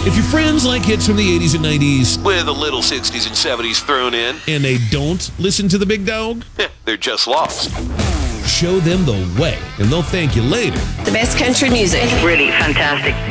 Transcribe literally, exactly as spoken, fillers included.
If your friends like hits from the eighties and nineties, with a little sixties and seventies thrown in, and they don't listen to the big dog, they're just lost. show them the way, and they'll thank you later. The best country music. Really fantastic.